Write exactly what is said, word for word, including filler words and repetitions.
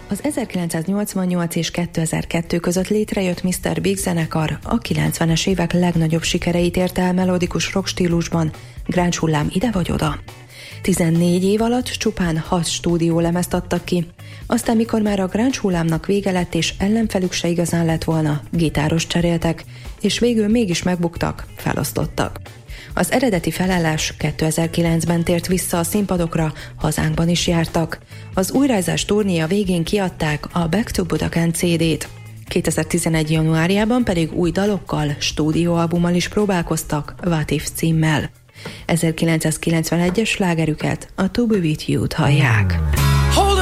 Az ezerkilencszáznyolcvannyolc és kétezer-kettő között létrejött miszter Big zenekar a kilencvenes évek legnagyobb sikereit érte el melodikus rock stílusban, grunge hullám ide vagy oda. tizennégy év alatt csupán hat stúdiólemezt adtak ki, aztán mikor már a grunge hullámnak vége lett és ellenfelük se igazán lett volna, gitáros cseréltek, és végül mégis megbuktak, felosztottak. Az eredeti felállás kétezer-kilencben tért vissza a színpadokra, hazánkban is jártak. Az újrázás turnéja végén kiadták a Back to Budakent cé dét. kétezer-tizenegy januárjában pedig új dalokkal, stúdióalbummal is próbálkoztak, What If címmel. ezerkilencszázkilencvenegyes slágerüket, a To Be With You-t hallják.